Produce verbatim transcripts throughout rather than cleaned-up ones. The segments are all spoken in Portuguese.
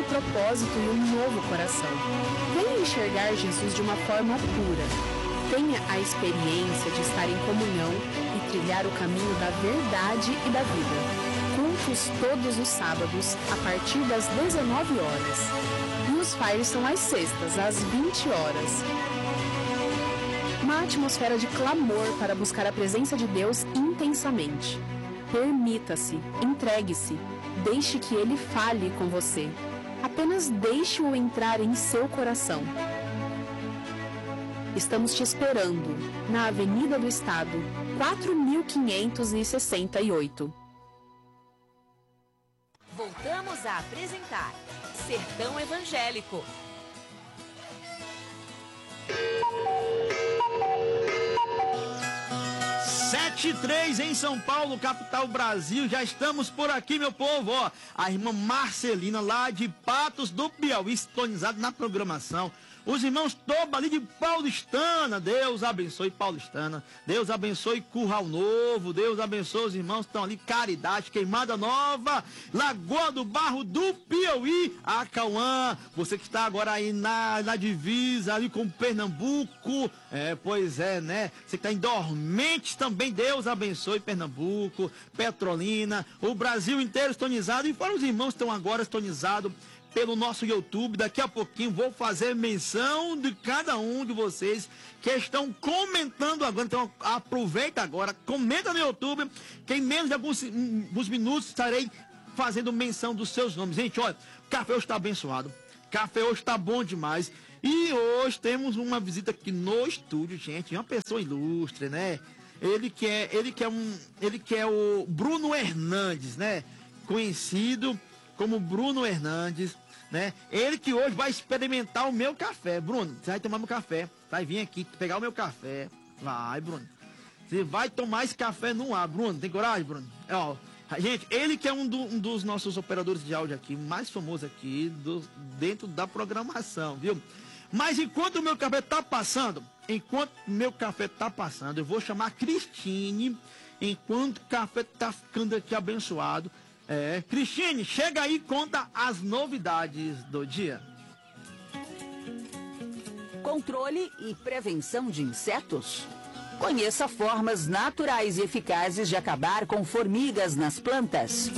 propósito e um novo coração. Venha enxergar Jesus de uma forma pura. Tenha a experiência de estar em comunhão e trilhar o caminho da verdade e da vida. Cultos todos os sábados, a partir das dezenove horas. E os fires são às sextas, às vinte horas. Uma atmosfera de clamor para buscar a presença de Deus intensamente. Permita-se, entregue-se, deixe que Ele fale com você. Apenas deixe-o entrar em seu coração. Estamos te esperando na Avenida do Estado, quatro mil quinhentos e sessenta e oito. Voltamos a apresentar Sertão Evangélico. sete e três em São Paulo, capital Brasil. Já estamos por aqui, meu povo. Ó, a irmã Marcelina, lá de Patos do Piauí, sintonizado na programação. Os irmãos Toba ali de Paulistana. Deus abençoe Paulistana. Deus abençoe Curral Novo. Deus abençoe os irmãos que estão ali. Caridade, Queimada Nova, Lagoa do Barro do Piauí, Acauã. Você que está agora aí na, na divisa ali com Pernambuco. É, pois é, né? Você que está em Dormentes também. Deus abençoe Pernambuco, Petrolina, o Brasil inteiro sintonizado. E fora os irmãos que estão agora sintonizados pelo nosso YouTube. Daqui a pouquinho vou fazer menção de cada um de vocês que estão comentando agora. Então aproveita agora, comenta no YouTube, que em menos de alguns, alguns minutos estarei fazendo menção dos seus nomes. Gente, olha, o café hoje está abençoado, o café hoje está bom demais. E hoje temos uma visita aqui no estúdio, gente, uma pessoa ilustre, né? Ele que é, ele que é, um, ele que é o Bruno Hernandes, né? Conhecido como Bruno Hernandes, né? Ele que hoje vai experimentar o meu café. Bruno, você vai tomar meu café, vai vir aqui pegar o meu café. Vai, Bruno. Você vai tomar esse café no ar, Bruno. Tem coragem, Bruno? É, ó, gente, ele que é um, do, um dos nossos operadores de áudio aqui, mais famoso aqui, do, dentro da programação, viu? Mas enquanto o meu café tá passando, enquanto o meu café tá passando, eu vou chamar a Cristine, enquanto o café tá ficando aqui abençoado. É, Cristine, chega aí e conta as novidades do dia. Controle e prevenção de insetos. Conheça formas naturais e eficazes de acabar com formigas nas plantas.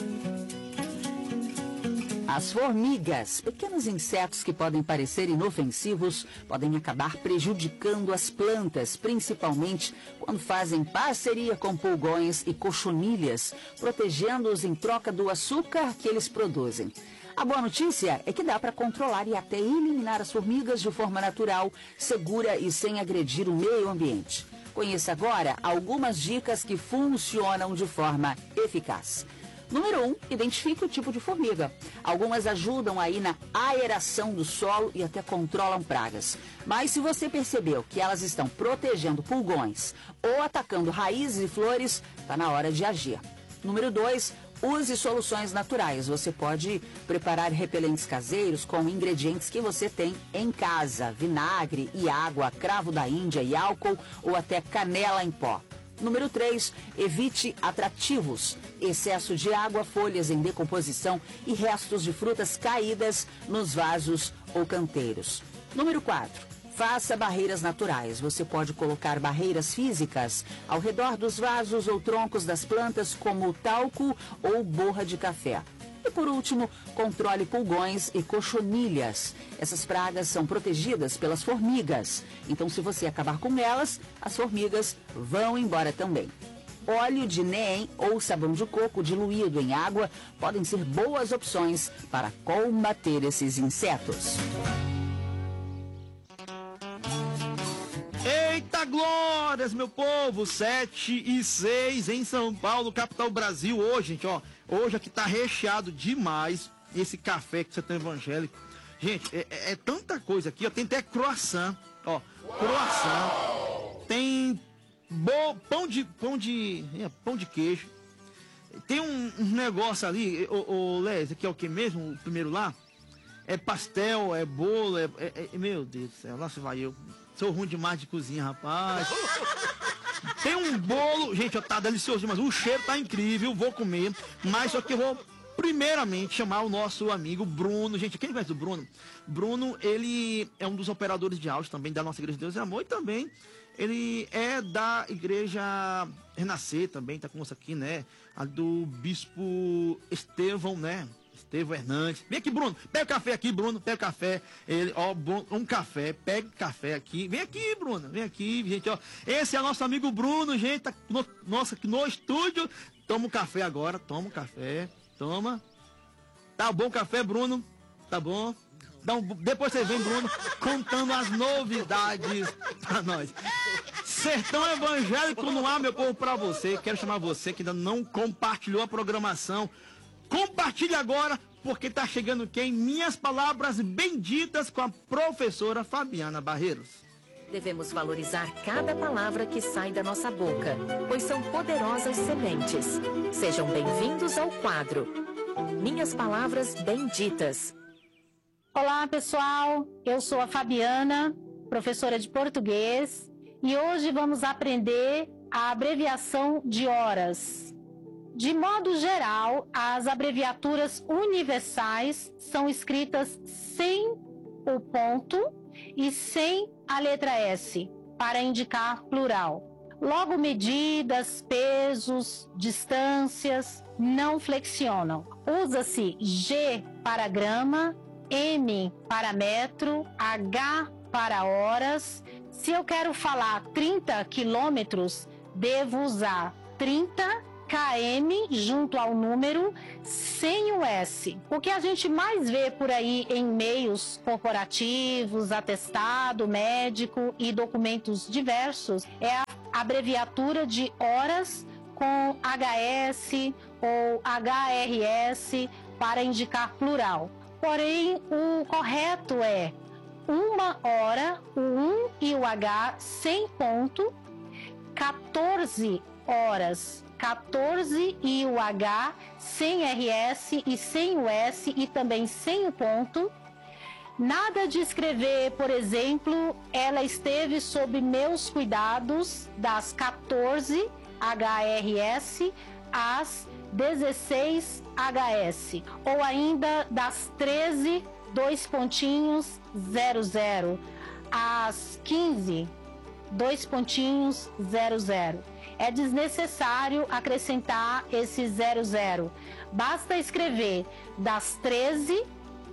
As formigas, pequenos insetos que podem parecer inofensivos, podem acabar prejudicando as plantas, principalmente quando fazem parceria com pulgões e cochonilhas, protegendo-os em troca do açúcar que eles produzem. A boa notícia é que dá para controlar e até eliminar as formigas de forma natural, segura e sem agredir o meio ambiente. Conheça agora algumas dicas que funcionam de forma eficaz. Número um, identifique o tipo de formiga. Algumas ajudam aí na aeração do solo e até controlam pragas. Mas se você percebeu que elas estão protegendo pulgões ou atacando raízes e flores, está na hora de agir. Número dois, use soluções naturais. Você pode preparar repelentes caseiros com ingredientes que você tem em casa. Vinagre e água, cravo da Índia e álcool ou até canela em pó. Número três, evite atrativos, excesso de água, folhas em decomposição e restos de frutas caídas nos vasos ou canteiros. Número quatro, faça barreiras naturais. Você pode colocar barreiras físicas ao redor dos vasos ou troncos das plantas, como talco ou borra de café. E por último, controle pulgões e cochonilhas. Essas pragas são protegidas pelas formigas. Então, se você acabar com elas, as formigas vão embora também. Óleo de neem ou sabão de coco diluído em água podem ser boas opções para combater esses insetos. Eita glórias, meu povo! sete e seis em São Paulo, capital Brasil. Hoje, gente, ó, hoje aqui tá recheado demais esse café que você tem evangélico. Gente, é, é, é tanta coisa aqui, ó. Tem até croissant, ó. Croissant. Tem bo, pão de pão de é, pão de queijo. Tem um, um negócio ali, ô, ô Léo, esse aqui é o que mesmo? O primeiro lá? É pastel, é bolo, é, é, é meu Deus do céu, lá se vai eu. Sou ruim demais de cozinha, rapaz. Tem um bolo, gente, ó, tá delicioso demais. O cheiro tá incrível, vou comer. Mas só que eu vou primeiramente chamar o nosso amigo Bruno. Gente, quem conhece o Bruno? Bruno, ele é um dos operadores de áudio também da nossa Igreja de Deus e Amor, e também ele é da Igreja Renascer também, tá conosco aqui, né? A do Bispo Estevão, né? Estevão Hernandes. Vem aqui, Bruno. Pega o café aqui, Bruno. Pega o café. Ele, ó, um café. Pega o café aqui. Vem aqui, Bruno. Vem aqui, gente, ó. Esse é nosso amigo Bruno, gente. Tá no, nossa, aqui no estúdio. Toma um café agora. Toma um café. Toma. Tá bom o café, Bruno? Tá bom? Dá um, depois você vem, Bruno, contando as novidades pra nós. Sertão Evangélico no ar, meu povo, pra você. Quero chamar você que ainda não compartilhou a programação. Compartilhe agora, porque tá chegando quem? Minhas palavras benditas com a professora Fabiana Barreiros. Devemos valorizar cada palavra que sai da nossa boca, pois são poderosas sementes. Sejam bem-vindos ao quadro Minhas Palavras Benditas. Olá, pessoal. Eu sou a Fabiana, professora de português, e hoje vamos aprender a abreviação de horas. De modo geral, as abreviaturas universais são escritas sem o ponto e sem a letra S, para indicar plural. Logo, medidas, pesos, distâncias não flexionam. Usa-se G para grama, M para metro, H para horas. Se eu quero falar trinta quilômetros, devo usar trinta quilômetros junto ao número, sem o S. O que a gente mais vê por aí em meios corporativos, atestado médico e documentos diversos é a abreviatura de horas com H S ou H R S para indicar plural. Porém, o correto é uma hora, o um e o H sem ponto, quatorze horas, quatorze e o H sem R S e sem o S e também sem o ponto. Nada de escrever, por exemplo, ela esteve sob meus cuidados das quatorze H R S às dezesseis H S, ou ainda das treze, dois pontinhos, zero zero, às quinze, dois pontinhos, zero zero. É desnecessário acrescentar esse zero zero. Basta escrever das treze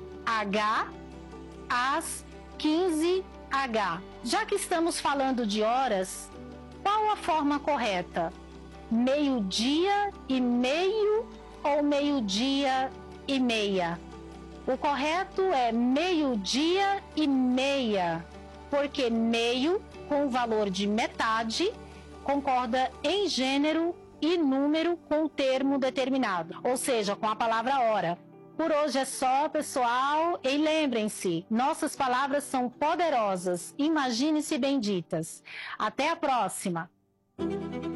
H às quinze H. Já que estamos falando de horas, qual a forma correta? Meio-dia e meio ou meio-dia e meia? O correto é meio-dia e meia, porque meio, com o valor de metade, concorda em gênero e número com o termo determinado, ou seja, com a palavra hora. Por hoje é só, pessoal, e lembrem-se, nossas palavras são poderosas, imagine-se benditas. Até a próxima!